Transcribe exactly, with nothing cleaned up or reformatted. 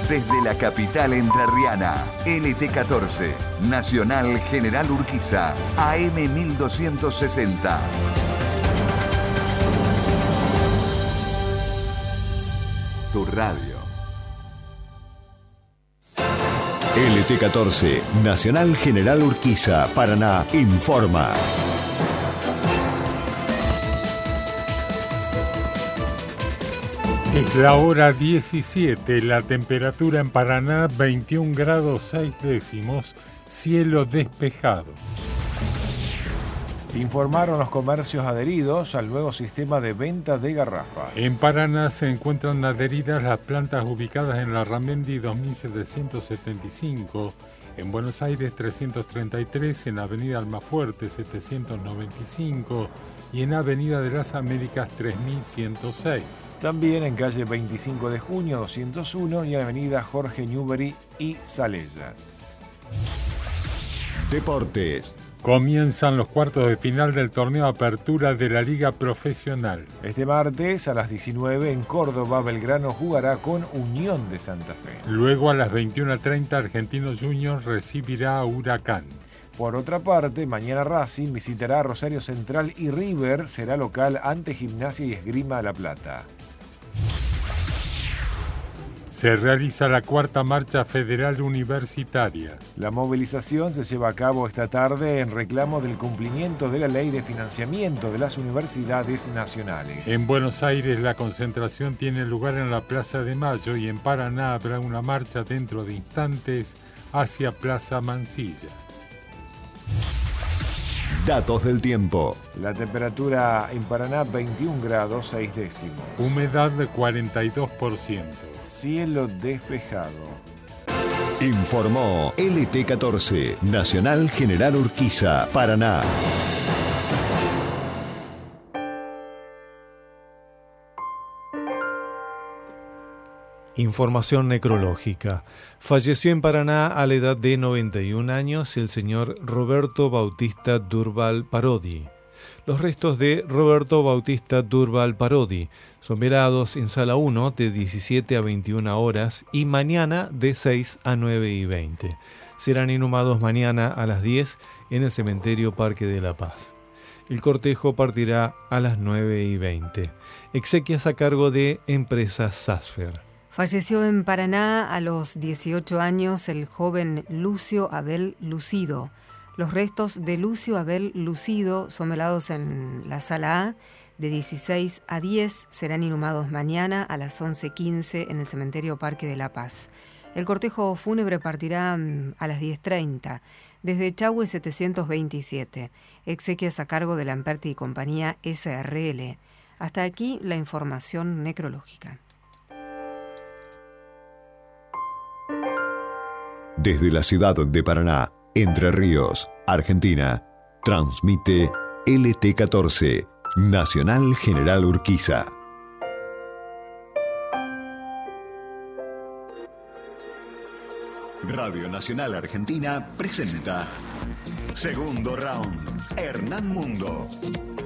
desde la capital entrerriana. L T catorce, Nacional General Urquiza, A M mil doscientos sesenta. Tu radio. L T catorce, Nacional General Urquiza, Paraná, informa. Es la hora diecisiete, la temperatura en Paraná veintiún grados seis décimos, cielo despejado. Informaron los comercios adheridos al nuevo sistema de venta de garrafas. En Paraná se encuentran adheridas las plantas ubicadas en la Ramendi dos mil setecientos setenta y cinco, en Buenos Aires trescientos treinta y tres, en Avenida Almafuerte setecientos noventa y cinco y en Avenida de las Américas tres mil ciento seis. También en calle veinticinco de junio doscientos uno y en Avenida Jorge Newbery y Salellas. Deportes. Comienzan los cuartos de final del torneo Apertura de la Liga Profesional. Este martes a las diecinueve en Córdoba, Belgrano jugará con Unión de Santa Fe. Luego a las veintiuna treinta Argentinos Juniors recibirá a Huracán. Por otra parte, mañana Racing visitará a Rosario Central y River será local ante Gimnasia y Esgrima La Plata. Se realiza la cuarta marcha federal universitaria. La movilización se lleva a cabo esta tarde en reclamo del cumplimiento de la ley de financiamiento de las universidades nacionales. En Buenos Aires la concentración tiene lugar en la Plaza de Mayo y en Paraná habrá una marcha dentro de instantes hacia Plaza Mansilla. Datos del tiempo. La temperatura en Paraná veintiún grados seis décimos. Humedad de cuarenta y dos por ciento. Cielo despejado. Informó L T catorce, Nacional General Urquiza, Paraná. Información necrológica. Falleció en Paraná a la edad de noventa y un años el señor Roberto Bautista Durval Parodi. Los restos de Roberto Bautista Durval Parodi son velados en Sala uno de diecisiete a veintiuna horas y mañana de seis a nueve y veinte. Serán inhumados mañana a las diez en el cementerio Parque de la Paz. El cortejo partirá a las nueve y veinte. Exequias a cargo de Empresas Sasfer. Falleció en Paraná a los dieciocho años el joven Lucio Abel Lucido. Los restos de Lucio Abel Lucido son velados en la Sala A de dieciséis a diez. Serán inhumados mañana a las once quince en el cementerio Parque de la Paz. El cortejo fúnebre partirá a las diez treinta desde Chahue setecientos veintisiete. Exequias a cargo de Lamperti y Compañía S R L. Hasta aquí la información necrológica. Desde la ciudad de Paraná, Entre Ríos, Argentina, transmite L T catorce, Nacional General Urquiza. Radio Nacional Argentina presenta Segundo Round, Hernán Mundo.